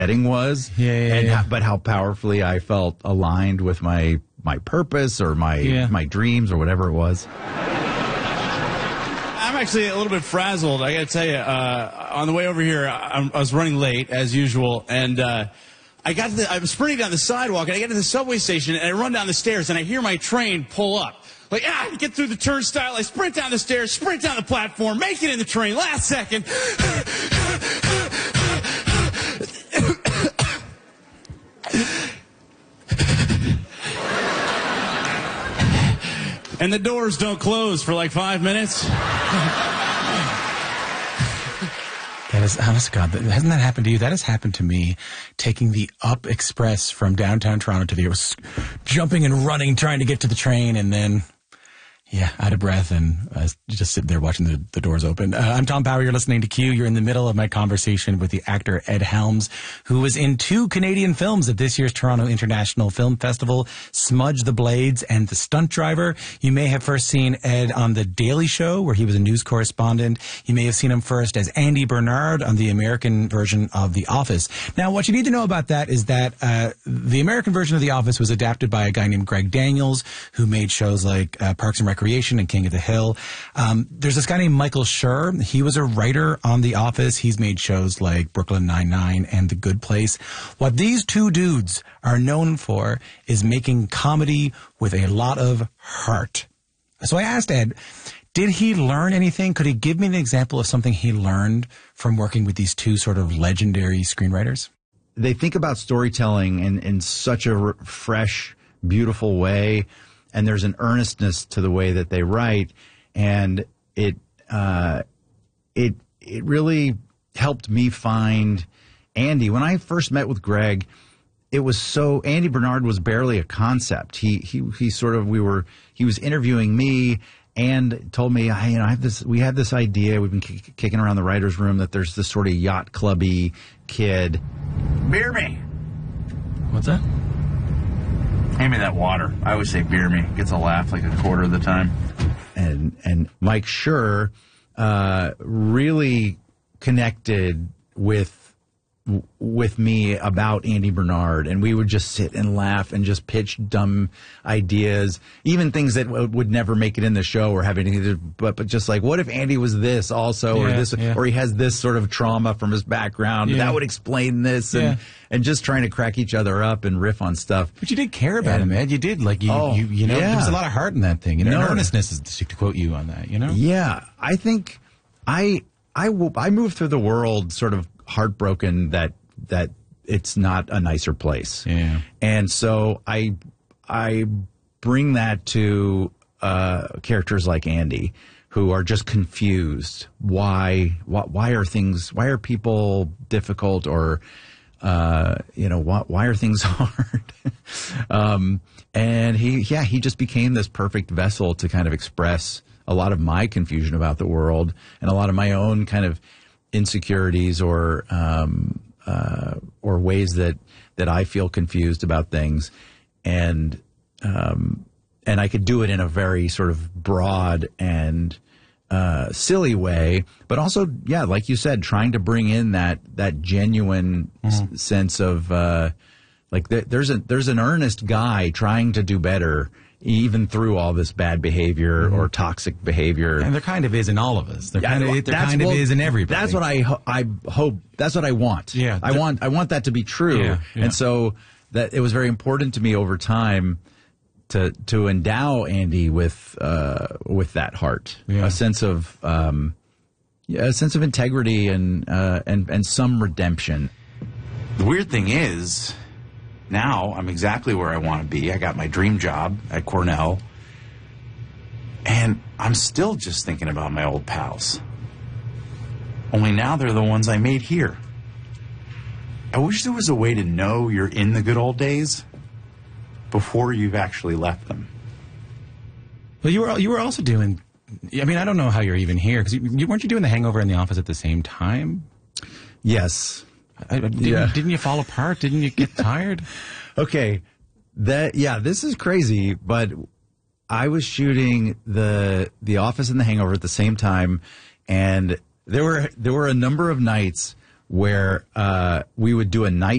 setting was, but how powerfully I felt aligned with my purpose or my dreams or whatever it was. I'm actually a little bit frazzled. I got to tell you, on the way over here, I was running late as usual, and I'm sprinting down the sidewalk, and I get to the subway station, and I run down the stairs, and I hear my train pull up. Like, I get through the turnstile, I sprint down the stairs, sprint down the platform, make it in the train, last second. And the doors don't close for like 5 minutes. That is, honest to God, hasn't that happened to you? That has happened to me, taking the Up Express from downtown Toronto to the, I was jumping and running, trying to get to the train, and then, out of breath, and just sitting there watching the doors open. I'm Tom Bauer. You're listening to Q. You're in the middle of my conversation with the actor Ed Helms, who was in 2 Canadian films at this year's Toronto International Film Festival, Smudge the Blades and The Stunt Driver. You may have first seen Ed on The Daily Show, where he was a news correspondent. You may have seen him first as Andy Bernard on the American version of The Office. Now, what you need to know about that is that the American version of The Office was adapted by a guy named Greg Daniels, who made shows like Parks and Recreation and King of the Hill. There's this guy named Michael Schur. He was a writer on The Office. He's made shows like Brooklyn Nine-Nine and The Good Place. What these 2 dudes are known for is making comedy with a lot of heart. So I asked Ed, did he learn anything? Could he give me an example of something he learned from working with these 2 sort of legendary screenwriters? They think about storytelling in such a fresh, beautiful way. And there's an earnestness to the way that they write, and it really helped me find Andy. When I first met with Greg, it was Andy Bernard was barely a concept. He was interviewing me and told me, we have this idea. We've been kicking around the writer's room that there's this sort of yacht clubby kid. Beer me. What's that? Hand me that water. I always say beer me. Gets a laugh like a quarter of the time. And Mike Schur really connected with me about Andy Bernard, and we would just sit and laugh and just pitch dumb ideas, even things that would never make it in the show or have anything to do, but just like, what if Andy was this also, or he has this sort of trauma from his background, that would explain this, and just trying to crack each other up and riff on stuff. But you did care about him, Ed. You did, like, there was a lot of heart in that thing. Earnestness is to quote you on that, Yeah, I think I moved through the world sort of heartbroken that it's not a nicer place. Yeah. And so I bring that to characters like Andy, who are just confused. Why are people difficult, or why are things hard? And he just became this perfect vessel to kind of express a lot of my confusion about the world and a lot of my own kind of insecurities or ways that I feel confused about things, and I could do it in a very sort of broad and silly way, but also, like you said, trying to bring in that genuine sense of there's an earnest guy trying to do better, even through all this bad behavior or toxic behavior. And there kind of is in all of us. There kind of is in everybody. That's what I hope. That's what I want. Yeah. I want that to be true. Yeah. And so that it was very important to me over time to endow Andy with that heart, a sense of integrity and some redemption. The weird thing is, now I'm exactly where I want to be. I got my dream job at Cornell, and I'm still just thinking about my old pals. Only now they're the ones I made here. I wish there was a way to know you're in the good old days before you've actually left them. Well, you were also doing, I mean, I don't know how you're even here, because weren't you doing The Hangover and The Office at the same time? Yes. Didn't you fall apart? Didn't you get tired? Okay. This is crazy, but I was shooting The Office and The Hangover at the same time, and there were a number of nights where we would do a night